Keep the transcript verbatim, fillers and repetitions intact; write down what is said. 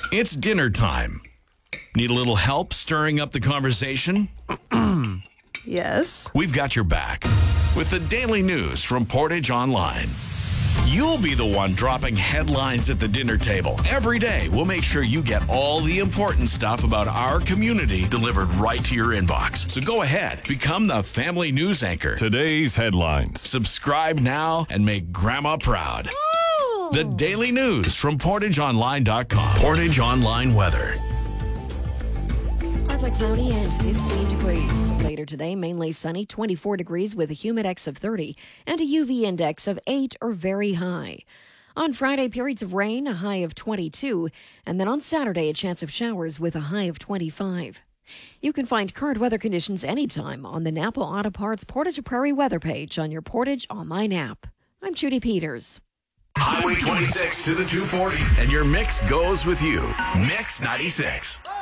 It's dinner time. Need a little help stirring up the conversation? Yes. We've got your back with the daily news from Portage Online. You'll be the one dropping headlines at the dinner table. Every day, we'll make sure you get all the important stuff about our community delivered right to your inbox. So go ahead, become the family news anchor. Today's headlines. Subscribe now and make Grandma proud. Ooh. The daily news from portage online dot com. Portage Online weather. Partly cloudy and fifteen degrees. Later today, mainly sunny, twenty-four degrees with a humidex of thirty and a U V index of eight or very high. On Friday, periods of rain, a high of twenty-two, and then on Saturday, a chance of showers with a high of twenty-five. You can find current weather conditions anytime on the Napa Auto Parts Portage Prairie weather page on your Portage Online app. I'm Judy Peters. Highway twenty-six to the two forty, and your mix goes with you. Mix ninety-six.